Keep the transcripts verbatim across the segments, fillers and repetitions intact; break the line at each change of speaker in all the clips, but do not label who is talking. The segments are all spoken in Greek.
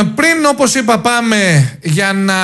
πριν, όπως είπα, πάμε για να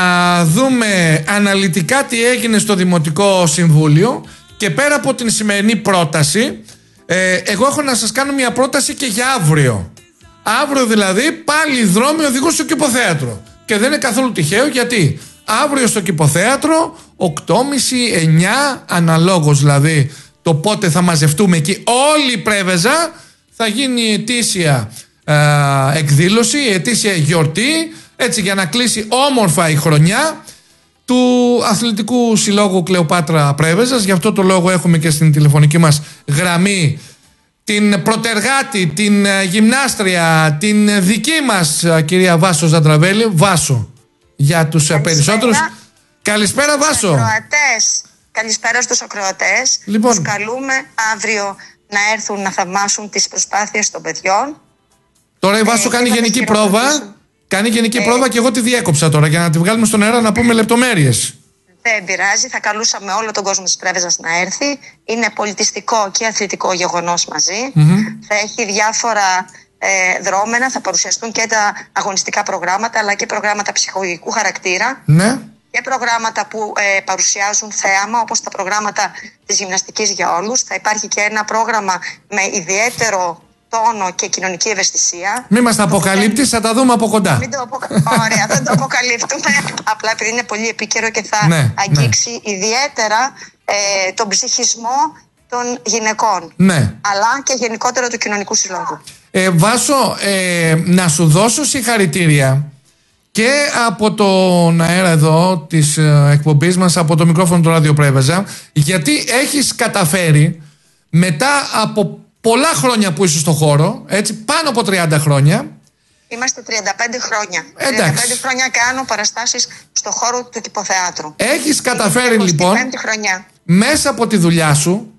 δούμε αναλυτικά τι έγινε στο Δημοτικό Συμβούλιο και πέρα από την σημερινή πρόταση, ε, εγώ έχω να σας κάνω μια πρόταση και για αύριο. Αύριο δηλαδή πάλι οι δρόμοι οδηγούν στο Κηποθέατρο. Και δεν είναι καθόλου τυχαίο, γιατί αύριο στο Κηποθέατρο οκτώ και μισή εννιά αναλόγως δηλαδή το πότε θα μαζευτούμε εκεί όλη η Πρέβεζα, θα γίνει η ετήσια ε, εκδήλωση, η ετήσια γιορτή, έτσι, για να κλείσει όμορφα η χρονιά του Αθλητικού Συλλόγου Κλεοπάτρα Πρέβεζας. Γι' αυτό το λόγο έχουμε και στην τηλεφωνική μας γραμμή την πρωτεργάτη, την γυμνάστρια, την δική μας κυρία Βάσο Ζαντραβέλη. Βάσο για τους Καλησπέρα. περισσότερους. Καλησπέρα Βάσο.
Ακροατές. Καλησπέρα στους ακροατές.
Λοιπόν.
Τους καλούμε αύριο να έρθουν να θαυμάσουν τις προσπάθειες των παιδιών.
Τώρα η Βάσο ε, κάνει γενική πρόβα. Κάνει γενική ε, πρόβα και εγώ τη διέκοψα τώρα για να τη βγάλουμε στον αέρα να πούμε λεπτομέρειες.
Δεν πειράζει, θα καλούσαμε όλο τον κόσμο της Πρέβεζας να έρθει. Είναι πολιτιστικό και αθλητικό γεγονός μαζί. Mm-hmm. Θα έχει διάφορα ε, δρόμενα, θα παρουσιαστούν και τα αγωνιστικά προγράμματα, αλλά και προγράμματα ψυχολογικού χαρακτήρα.
Ναι.
Και προγράμματα που ε, παρουσιάζουν θέαμα, όπως τα προγράμματα της γυμναστικής για όλους. Θα υπάρχει και ένα πρόγραμμα με ιδιαίτερο τόνο και κοινωνική ευαισθησία.
Μην μας τα αποκαλύπτεις, θα τα δούμε από κοντά.
Μην το απο... Ωραία, δεν το αποκαλύπτουμε. Απλά επειδή είναι πολύ επίκαιρο και θα
ναι,
αγγίξει
ναι.
ιδιαίτερα ε, τον ψυχισμό των γυναικών.
Ναι.
Αλλά και γενικότερα του κοινωνικού συλλόγου.
Ε, Βάσο, ε, να σου δώσω συγχαρητήρια και από τον αέρα εδώ της ε, εκπομπής μας, από το μικρόφωνο του Ράδιο Πρέβεζα, γιατί έχεις καταφέρει μετά από πολλά χρόνια που είσαι στο χώρο, έτσι, πάνω από τριάντα χρόνια.
Είμαστε τριάντα πέντε χρόνια.
Εντάξει.
τριάντα πέντε χρόνια κάνω παραστάσεις στο χώρο του Κηποθεάτρου.
Έχεις καταφέρει λοιπόν,
χρονιά.
μέσα από τη δουλειά σου,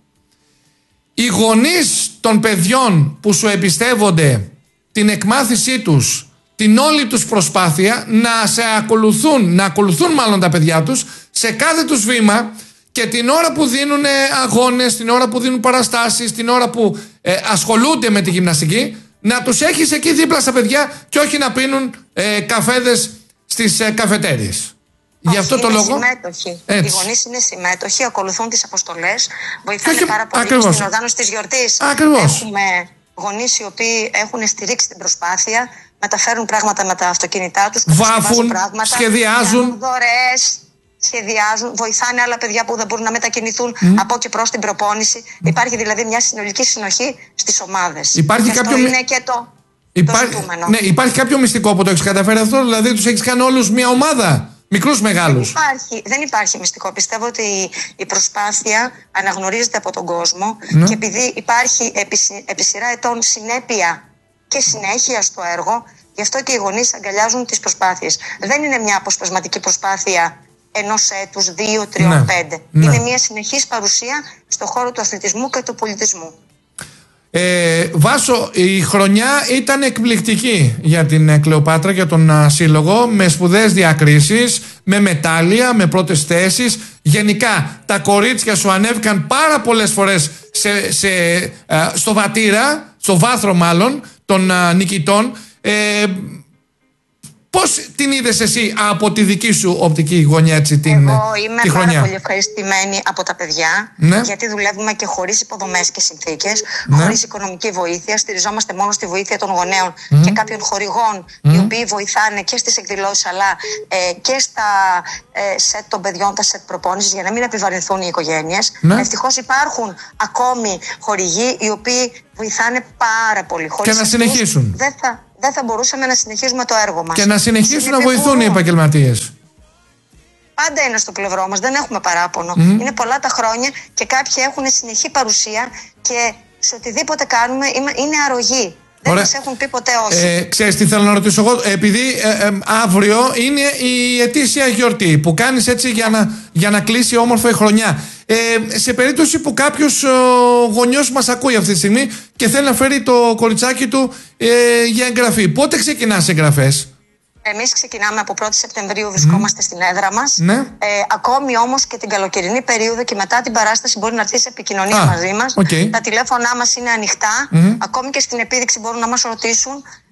οι γονείς των παιδιών που σου εμπιστεύονται την εκμάθησή τους, την όλη τους προσπάθεια, να σε ακολουθούν, να ακολουθούν μάλλον τα παιδιά τους σε κάθε τους βήμα. Και την ώρα που δίνουν αγώνες, την ώρα που δίνουν παραστάσεις, την ώρα που ε, ασχολούνται με τη γυμναστική, να τους έχεις εκεί δίπλα στα παιδιά και όχι να πίνουν ε, καφέδες στις ε, καφετέριες. Γι' αυτό το λόγο.
Συμμέτοχοι. Οι γονείς είναι συμμέτοχοι, ακολουθούν τις αποστολές, βοηθάνε
όχι,
πάρα πολύ
ακριβώς.
στην οργάνωση της γιορτής.
Ακριβώς.
Έχουμε γονείς οι οποίοι έχουν στηρίξει την προσπάθεια, μεταφέρουν πράγματα με τα αυτοκίνητά τους,
βάφουν,
πράγματα,
σχεδιάζουν
δωρεές. Σχεδιάζουν, βοηθάνε άλλα παιδιά που δεν μπορούν να μετακινηθούν mm. από και προς την προπόνηση. Mm. Υπάρχει δηλαδή μια συνολική συνοχή στις ομάδες.
Υπάρχει
και
κάποιο...
αυτό είναι και το,
Υπά...
το ζητούμενο.
Ναι, υπάρχει κάποιο μυστικό που το έχεις καταφέρει αυτό, δηλαδή τους έχεις κάνει όλους μια ομάδα, μικρούς μεγάλους?
Δεν υπάρχει, δεν υπάρχει μυστικό. Πιστεύω ότι η προσπάθεια αναγνωρίζεται από τον κόσμο mm. και επειδή υπάρχει επί, επί σειρά ετών συνέπεια και συνέχεια στο έργο, γι' αυτό και οι γονείς αγκαλιάζουν τις προσπάθειες. Δεν είναι μια αποσπασματική προσπάθεια ενός έτους, δύο, τριών, ναι, πέντε. Ναι. Είναι μια συνεχής παρουσία στον χώρο του αθλητισμού και του πολιτισμού.
Ε, Βάσο, η χρονιά ήταν εκπληκτική για την Κλεοπάτρα, για τον σύλλογο, με σπουδαίες διακρίσεις, με μετάλλια, με πρώτες θέσεις. Γενικά τα κορίτσια σου ανέβηκαν πάρα πολλές φορές σε, σε, στο βατήρα, στο βάθρο μάλλον των νικητών. ε, Πώς την είδες εσύ από τη δική σου οπτική γωνιά, έτσι, την,
Εγώ είμαι
τη
πάρα
χρονιά?
πολύ ευχαριστημένη από τα παιδιά,
ναι.
γιατί δουλεύουμε και χωρίς υποδομές και συνθήκες, ναι. χωρίς οικονομική βοήθεια. Στηριζόμαστε μόνο στη βοήθεια των γονέων mm. και κάποιων χορηγών, mm. οι οποίοι βοηθάνε και στις εκδηλώσεις, αλλά ε, και στα ε, σετ των παιδιών, τα σετ προπόνησης, για να μην επιβαρυνθούν οι οικογένειες. Ναι. Ευτυχώς υπάρχουν ακόμη χορηγοί οι οποίοι βοηθάνε πάρα πολύ. Χωρίς
και να συνεχίσουν.
Δεν θα... δεν θα μπορούσαμε να συνεχίσουμε το έργο μας.
Και να συνεχίσουν να βοηθούν οι επαγγελματίες.
Πάντα είναι στο πλευρό μας, δεν έχουμε παράπονο. Mm. Είναι πολλά τα χρόνια και κάποιοι έχουν συνεχή παρουσία και σε οτιδήποτε κάνουμε είναι αρρωγή. Δεν μας έχουν πει ποτέ όχι.
Ε, ξέρεις τι θέλω να ρωτήσω εγώ? Επειδή ε, ε, αύριο είναι η ετήσια γιορτή που κάνεις έτσι για να, για να κλείσει όμορφα η χρονιά. Ε, σε περίπτωση που κάποιος ε, γονιός μας ακούει αυτή τη στιγμή και θέλει να φέρει το κοριτσάκι του ε, για εγγραφή, πότε ξεκινάς εγγραφές?
Εμείς ξεκινάμε από πρώτη Σεπτεμβρίου, βρισκόμαστε mm. στην έδρα μας.
Ναι.
Ε, ακόμη όμως και την καλοκαιρινή περίοδο και μετά την παράσταση μπορεί να έρθει σε επικοινωνία ah, μαζί μας.
Okay.
Τα τηλέφωνά μας είναι ανοιχτά. Mm. Ακόμη και στην επίδειξη μπορούν να μας ρωτήσουν.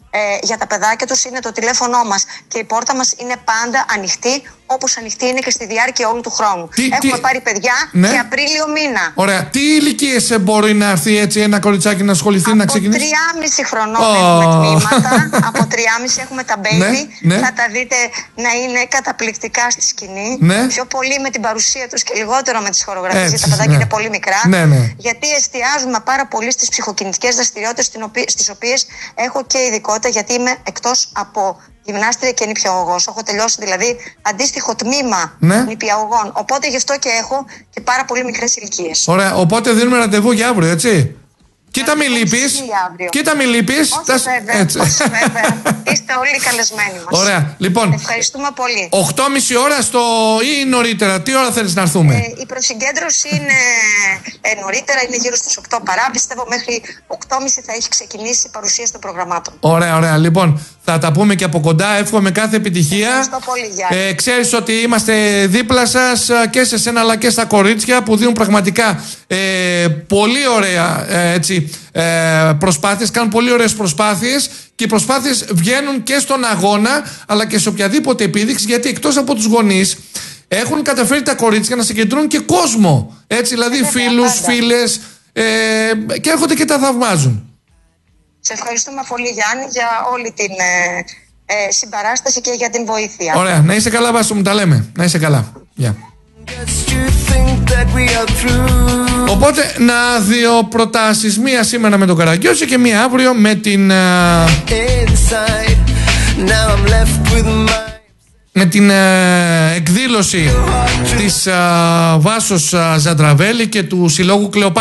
ε, για τα παιδάκια τους είναι το τηλέφωνό μας και η πόρτα μας είναι πάντα ανοιχτή, όπως ανοιχτή είναι και στη διάρκεια όλου του χρόνου.
Τι,
Έχουμε
τι...
πάρει παιδιά
ναι.
και Απρίλιο μήνα.
Ωραία. Τι ηλικίες μπορεί να έρθει έτσι ένα κοριτσάκι να ασχοληθεί,
από
να ξεκινήσει?
Από τριάμισι χρονών
oh.
έχουμε τμήματα. Από τριάμισι έχουμε τα baby.
Ναι, ναι.
Θα τα δείτε να είναι καταπληκτικά στη σκηνή.
Ναι.
Πιο πολύ με την παρουσία τους και λιγότερο με τις χορογραφίες.
Έτσι,
τα παιδάκια
ναι.
είναι πολύ μικρά.
Ναι, ναι.
Γιατί εστιάζουμε πάρα πολύ στις ψυχοκινητικές δραστηριότητες, στις οποίες έχω και ειδικότητα, γιατί είμαι εκτός από γυμνάστρια και νηπιαγωγός. Έχω τελειώσει δηλαδή αντίστοιχο τμήμα
ναι.
νηπιαγωγών. Οπότε γι' αυτό και έχω και πάρα πολύ μικρές ηλικίες.
Ωραία. Οπότε δίνουμε ραντεβού για αύριο, έτσι. Κοίτα μη λείπεις. Κοίτα μη λείπεις.
Όχι βέβαια. Όχι βέβαια. Είστε όλοι καλεσμένοι μας.
Ωραία. Λοιπόν,
ευχαριστούμε πολύ.
οκτώ και μισή ώρα στο ή νωρίτερα. Τι ώρα θέλεις να έρθουμε?
Ε, η προσυγκέντρωση είναι ε, νωρίτερα, είναι γύρω στις οκτώ παρά. Πιστεύω μέχρι οκτώ και μισή θα έχει ξεκινήσει η παρουσίαση των προγραμμάτων.
Ωραία, ωραία. Λοιπόν, θα τα πούμε και από κοντά. Εύχομαι κάθε επιτυχία.
Ευχαριστώ πολύ, Γιάννη.
Ε, ξέρεις ότι είμαστε δίπλα σας και σε σένα αλλά και στα κορίτσια που δίνουν πραγματικά ε, πολύ ωραία ε, έτσι, ε, προσπάθειες. Κάνουν πολύ ωραίες προσπάθειες και οι προσπάθειες βγαίνουν και στον αγώνα αλλά και σε οποιαδήποτε επίδειξη, γιατί εκτός από τους γονείς έχουν καταφέρει τα κορίτσια να συγκεντρώνουν και κόσμο. Έτσι, δηλαδή
βέβαια,
φίλους,
πάντα.
φίλες ε, και έρχονται και τα θαυμάζουν.
Σε ευχαριστούμε πολύ, Γιάννη, για όλη την ε, ε, συμπαράσταση και για την βοήθεια.
Ωραία. Να είσαι καλά, Βάσο μου, τα λέμε. Να είσαι καλά. Yeah. Οπότε, να δύο προτάσεις. Μία σήμερα με τον Καραγκιόζη και μία αύριο με την... Uh, με την uh, εκδήλωση της uh, Βάσος uh, Ζαντραβέλη και του Συλλόγου Κλεοπάτρας.